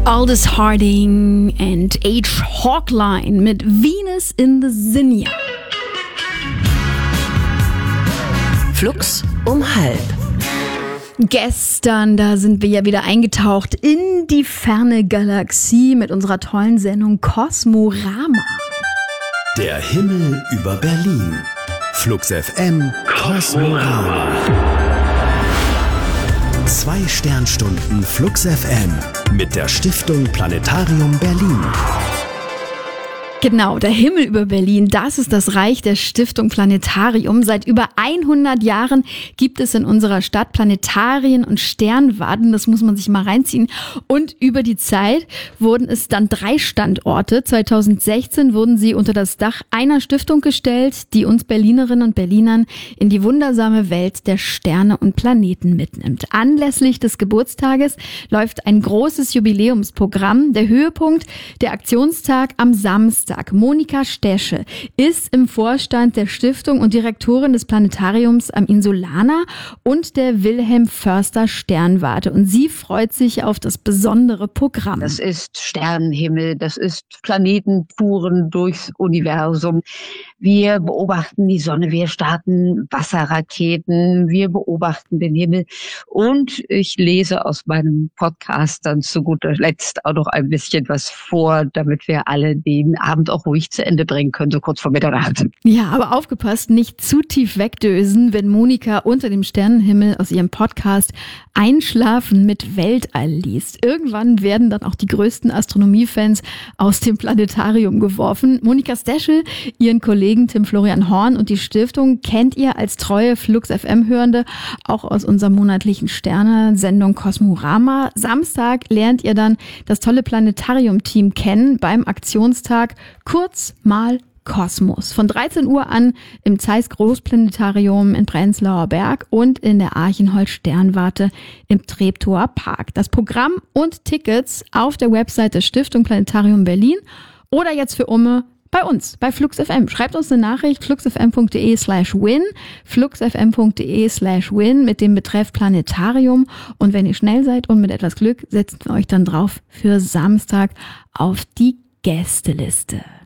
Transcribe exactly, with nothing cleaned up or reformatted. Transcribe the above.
Aldous Harding and H. Hawkline mit Venus in the Zinnia. Flux um halb. Gestern, da sind wir ja wieder eingetaucht in die ferne Galaxie mit unserer tollen Sendung Kosmorama. Der Himmel über Berlin. Flux F M Kosmorama. Zwei Sternstunden Flux F M mit der Stiftung Planetarium Berlin. Genau, der Himmel über Berlin, das ist das Reich der Stiftung Planetarium. Seit über hundert Jahren gibt es in unserer Stadt Planetarien und Sternwarten, das muss man sich mal reinziehen. Und über die Zeit wurden es dann drei Standorte. zweitausendsechzehn wurden sie unter das Dach einer Stiftung gestellt, die uns Berlinerinnen und Berlinern in die wundersame Welt der Sterne und Planeten mitnimmt. Anlässlich des Geburtstages läuft ein großes Jubiläumsprogramm. Der Höhepunkt, der Aktionstag am Samstag. Monika Stesche ist im Vorstand der Stiftung und Direktorin des Planetariums am Insulaner und der Wilhelm Förster Sternwarte. Und sie freut sich auf das besondere Programm. Das ist Sternenhimmel, das ist Planetentouren durchs Universum. Wir beobachten die Sonne, wir starten Wasserraketen, wir beobachten den Himmel. Und ich lese aus meinem Podcast dann zu guter Letzt auch noch ein bisschen was vor, damit wir alle den Abend auch ruhig zu Ende bringen können, so kurz vor Mitternacht. Ja, aber aufgepasst, nicht zu tief wegdösen, wenn Monika unter dem Sternenhimmel aus ihrem Podcast Einschlafen mit Weltall liest. Irgendwann werden dann auch die größten Astronomiefans aus dem Planetarium geworfen. Monika Stesche, ihren Kollegen Tim Florian Horn und die Stiftung kennt ihr als treue Flux F M-Hörende auch aus unserer monatlichen Sterne-Sendung Kosmorama. Samstag lernt ihr dann das tolle Planetarium-Team kennen beim Aktionstag Kurz mal Kosmos. Von dreizehn Uhr an im Zeiss Großplanetarium in Prenzlauer Berg und in der Archenholz Sternwarte im Treptower Park. Das Programm und Tickets auf der Website der Stiftung Planetarium Berlin oder jetzt für Umme bei uns, bei Flux F M. Schreibt uns eine Nachricht, fluxfm.de slash win, fluxfm.de slash win mit dem Betreff Planetarium. Und wenn ihr schnell seid und mit etwas Glück, setzen wir euch dann drauf für Samstag auf die Gästeliste.